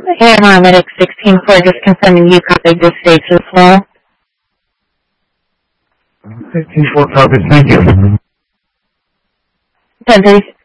Here, Medic 16-4, just confirming you copied this stage as well. 16-4 copies, thank you. 10-3.